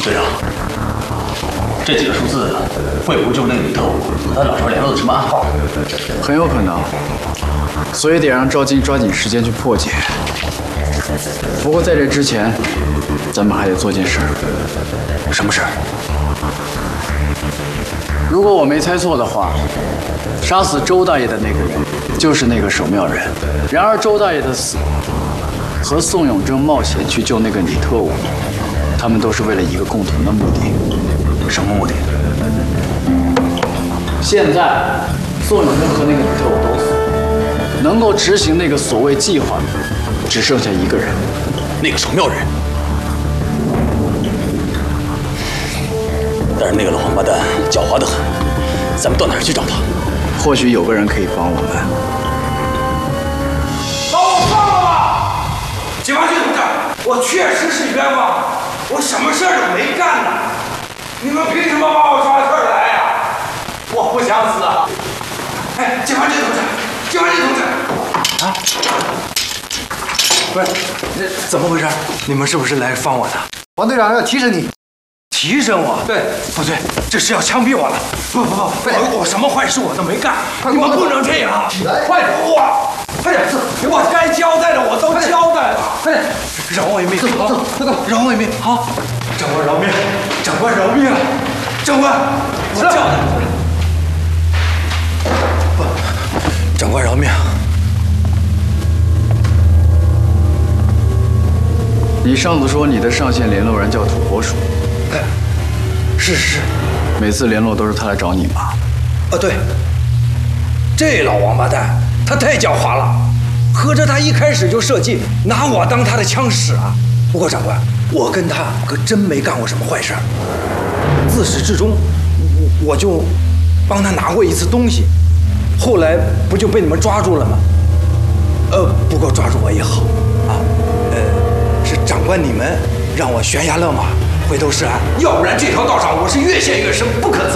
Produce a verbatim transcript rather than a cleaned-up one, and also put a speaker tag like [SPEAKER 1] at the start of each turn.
[SPEAKER 1] 队长，这几个数字会不会就是那个女特务和他老巢联络的什么暗号？
[SPEAKER 2] 很有可能，所以得让赵金抓紧时间去破解。不过在这之前，咱们还得做件事儿。
[SPEAKER 1] 什么事儿？
[SPEAKER 2] 如果我没猜错的话，杀死周大爷的那个人就是那个守庙人。然而周大爷的死和宋永正冒险去救那个女特务，他们都是为了一个共同的目的。
[SPEAKER 1] 什么目的？
[SPEAKER 2] 现在宋永正和那个女特务都死了，能够执行那个所谓计划的只剩下一个人，
[SPEAKER 1] 那个守庙人。但是那个老王八蛋狡猾得很，咱们到哪儿去找他？
[SPEAKER 2] 或许有个人可以帮我们。
[SPEAKER 3] 把我放了吧！警察局同志，我确实是冤枉，我什么事儿都没干呢。你们凭什么把我抓到这儿来呀、啊？我不想死啊！哎，警察局同志，警察局同志，啊，不是，这怎么回事？你们是不是来放我的？
[SPEAKER 4] 王队长要提审你。
[SPEAKER 3] 提审我？对，不对，这是要枪毙我了！不不不，我我什么坏事我都没干，你们不能这样！快点，我快点，我该交代的我都交代了，快点，饶我一命！好，快走，饶我一命！好，长官饶命，长官饶命！长官，我交代。不，长官饶命！
[SPEAKER 2] 你上次说你的上线联络人叫土拨鼠。
[SPEAKER 3] 哎，是是，
[SPEAKER 2] 每次联络都是他来找你吗？
[SPEAKER 3] 啊，对。这老王八蛋，他太狡猾了，合着他一开始就设计拿我当他的枪使啊！不过长官，我跟他可真没干过什么坏事儿，自始至终，我我就帮他拿过一次东西，后来不就被你们抓住了吗？呃，不过抓住我也好啊，呃，是长官你们让我悬崖勒马。回头是岸，要不然这条道上我是越陷越深，不可自拔。